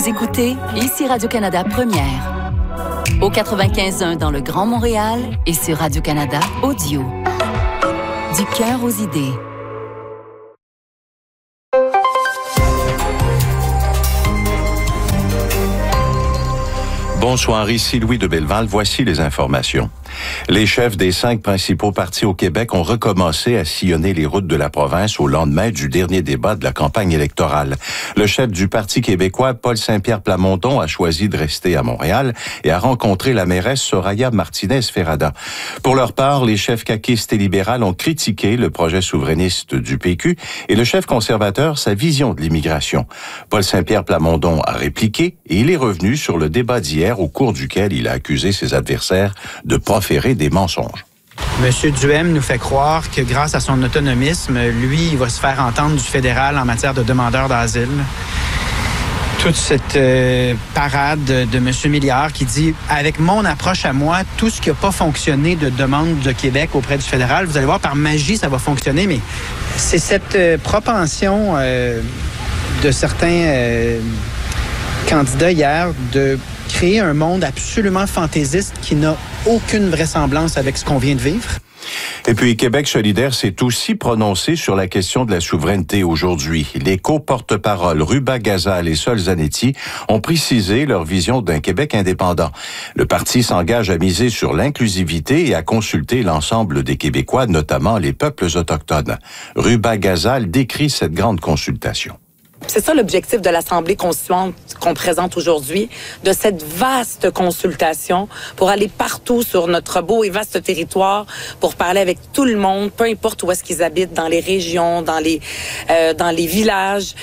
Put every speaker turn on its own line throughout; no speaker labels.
Vous écoutez ici Radio-Canada Première. Au 95.1 dans le Grand Montréal et sur Radio-Canada Audio. Du cœur aux idées.
Bonsoir, ici Louis de Belleval. Voici les informations. Les chefs des 5 principaux partis au Québec ont recommencé à sillonner les routes de la province au lendemain du dernier débat de la campagne électorale. Le chef du Parti québécois, Paul Saint-Pierre Plamondon, a choisi de rester à Montréal et a rencontré la mairesse Soraya Martinez-Ferrada. Pour leur part, les chefs caquistes et libérales ont critiqué le projet souverainiste du PQ et le chef conservateur sa vision de l'immigration. Paul Saint-Pierre Plamondon a répliqué et il est revenu sur le débat d'hier au cours duquel il a accusé ses adversaires de proférer des mensonges.
M. Duhem nous fait croire que grâce à son autonomisme, lui, il va se faire entendre du fédéral en matière de demandeurs d'asile. Toute cette parade de M. Milliard qui dit « Avec mon approche à moi, tout ce qui n'a pas fonctionné de demande de Québec auprès du fédéral, vous allez voir, par magie, ça va fonctionner. » Mais c'est cette propension de certains candidats hier de créer un monde absolument fantaisiste qui n'a aucune vraisemblance avec ce qu'on vient de vivre.
Et puis, Québec solidaire s'est aussi prononcé sur la question de la souveraineté aujourd'hui. Les co-porte-parole Ruba Gazal et Sol Zanetti ont précisé leur vision d'un Québec indépendant. Le parti s'engage à miser sur l'inclusivité et à consulter l'ensemble des Québécois, notamment les peuples autochtones. Ruba Gazal décrit cette grande consultation.
C'est ça l'objectif de l'Assemblée constituante qu'on présente aujourd'hui, de cette vaste consultation pour aller partout sur notre beau et vaste territoire, pour parler avec tout le monde, peu importe où est-ce qu'ils habitent, dans les régions, dans les villages,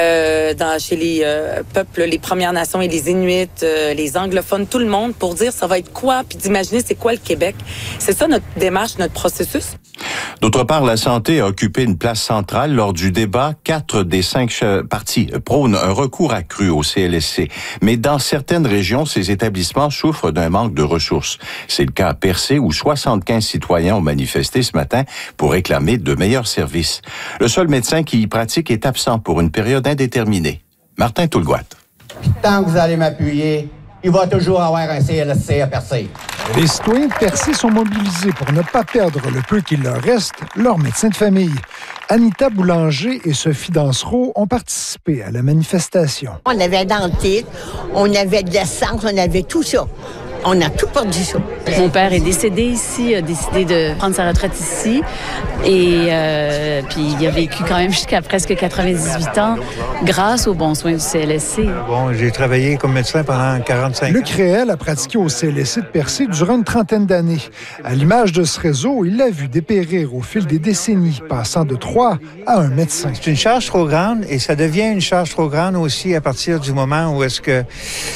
chez les peuples, les Premières Nations et les Inuits, les anglophones, tout le monde, pour dire ça va être quoi, puis d'imaginer c'est quoi le Québec. C'est ça notre démarche, notre processus.
D'autre part, la santé a occupé une place centrale lors du débat. 4 des 5 partis prônent un recours accru au CLSC. Mais dans certaines régions, ces établissements souffrent d'un manque de ressources. C'est le cas à Percé, où 75 citoyens ont manifesté ce matin pour réclamer de meilleurs services. Le seul médecin qui y pratique est absent pour une période indéterminée. Martin Toulgoat.
Tant que vous allez m'appuyer, il va toujours avoir un CLSC à Percé.
Les citoyens de Percé sont mobilisés pour ne pas perdre le peu qu'il leur reste, leur médecin de famille. Anita Boulanger et Sophie Dansereau ont participé à la manifestation.
On avait un dentiste, on avait de l'essence, on avait tout ça. On a tout perdu ça.
Mon père est décédé ici, a décidé de prendre sa retraite ici. Et puis il a vécu quand même jusqu'à presque 98 ans grâce aux bons soins du CLSC.
Bon, j'ai travaillé comme médecin pendant 45 ans.
Luc Réel a pratiqué au CLSC de Percé durant une trentaine d'années. À l'image de ce réseau, il l'a vu dépérir au fil des décennies, passant de 3 à 1 médecin.
C'est une charge trop grande et ça devient une charge trop grande aussi à partir du moment où est-ce que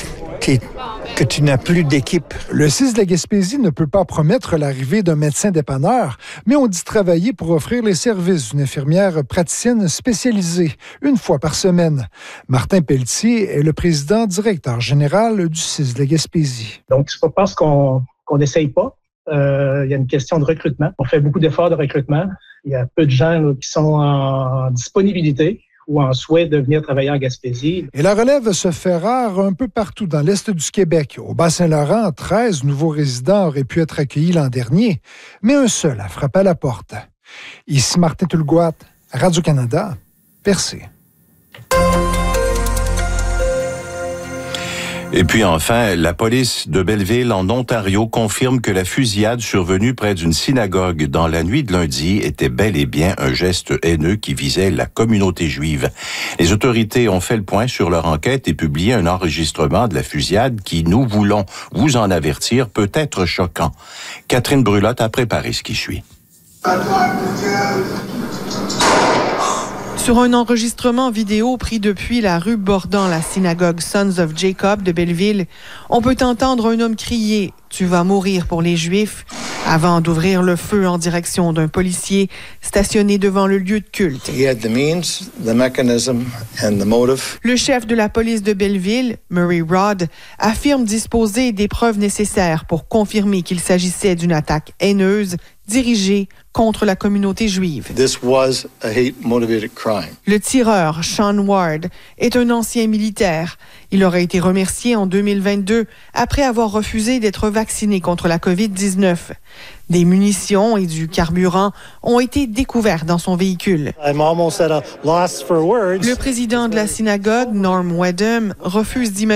tu n'as plus d'équipe.
Le CIS de la Gaspésie ne peut pas promettre l'arrivée d'un médecin dépanneur, mais on dit travailler pour offrir les services d'une infirmière praticienne spécialisée, une fois par semaine. Martin Pelletier est le président directeur général du CIS de la Gaspésie.
Donc, c'est pas parce qu'on n'essaye pas. Il y a une question de recrutement. On fait beaucoup d'efforts de recrutement. Il y a peu de gens là, qui sont en disponibilité ou en souhait de venir travailler en Gaspésie.
Et la relève se fait rare un peu partout dans l'est du Québec. Au Bas-Saint-Laurent, 13 nouveaux résidents auraient pu être accueillis l'an dernier, mais un seul a frappé à la porte. Ici Martin Toulgoat, Radio-Canada, Percé.
Et puis enfin, la police de Belleville en Ontario confirme que la fusillade survenue près d'une synagogue dans la nuit de lundi était bel et bien un geste haineux qui visait la communauté juive. Les autorités ont fait le point sur leur enquête et publié un enregistrement de la fusillade qui, nous voulons vous en avertir, peut être choquant. Catherine Brulotte a préparé ce qui suit.
Sur un enregistrement vidéo pris depuis la rue bordant la synagogue Sons of Jacob de Belleville, on peut entendre un homme crier « Tu vas mourir pour les Juifs » avant d'ouvrir le feu en direction d'un policier stationné devant le lieu de culte. Le chef de la police de Belleville, Murray Rod, affirme disposer des preuves nécessaires pour confirmer qu'il s'agissait d'une attaque haineuse dirigé contre la communauté juive.
This was a hate-motivated crime.
Le tireur, Sean Ward, est un ancien militaire. Il aurait été remercié en 2022 après avoir refusé d'être vacciné contre la COVID-19. Des munitions et du carburant ont été découverts dans son véhicule.
I'm almost at a loss for words.
Le président de la synagogue, Norm Wedham, refuse d'imaginer